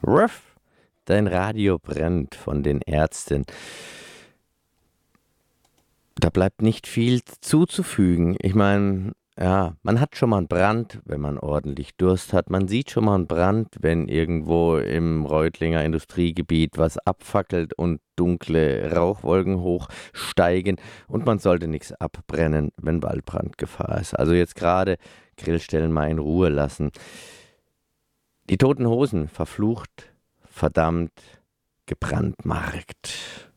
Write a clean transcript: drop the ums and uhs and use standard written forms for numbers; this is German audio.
Ruff, dein Radio brennt von den Ärzten. Da bleibt nicht viel zuzufügen. Ich meine, ja, man hat schon mal einen Brand, wenn man ordentlich Durst hat. Man sieht schon mal einen Brand, wenn irgendwo im Reutlinger Industriegebiet was abfackelt und dunkle Rauchwolken hochsteigen. Und man sollte nichts abbrennen, wenn Waldbrandgefahr ist. Also jetzt gerade Grillstellen mal in Ruhe lassen. Die Toten Hosen, verflucht, verdammt, gebrandmarkt.